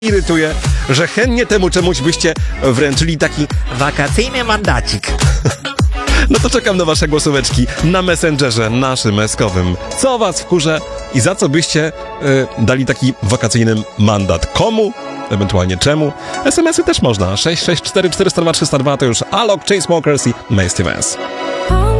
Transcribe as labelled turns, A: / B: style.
A: irytuje, że chętnie temu czemuś byście wręczyli taki wakacyjny mandacik. No to czekam na wasze głosóweczki na Messengerze naszym eskowym. Co was wkurza i za co byście dali taki wakacyjny mandat? Komu? Ewentualnie czemu? SMS-y też można. 664 402 302 to już Alok, Chainsmokers i Mace Stevens.